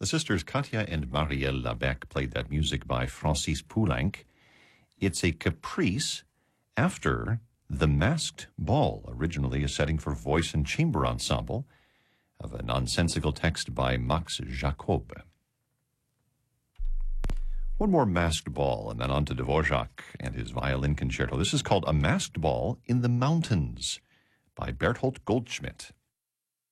The sisters Katja and Marielle Labec played that music by Francis Poulenc. It's a caprice after The Masked Ball, originally a setting for voice and chamber ensemble, of a nonsensical text by Max Jacob. One more Masked Ball, and then on to Dvorak and his violin concerto. This is called A Masked Ball in the Mountains by Bertolt Goldschmidt.